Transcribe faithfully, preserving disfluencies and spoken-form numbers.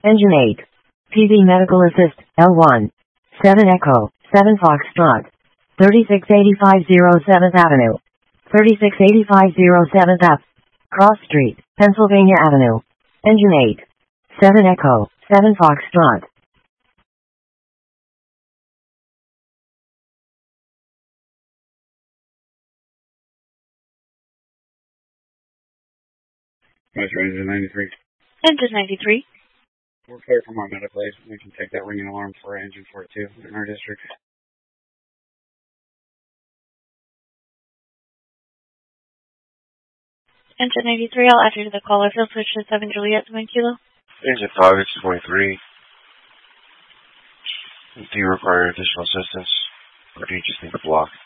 Engine eight. P V Medical Assist, L one. seven Echo, seven Foxtrot. thirty-six eighty-five oh seventh Avenue. thirty-six eighty-five oh seventh F. Cross Street, Pennsylvania Avenue. Engine eight. seven Echo, seven Foxtrot. Metro Engine ninety-three. Engine ninety-three. We're clear from our medical place. We can take that ringing alarm for Engine forty-two in our district. Engine ninety-three, I'll add you to the caller field. Switch to seven Juliet, seven Kilo. Engine five, it's twenty-three. Do you require additional assistance, or do you just need a block?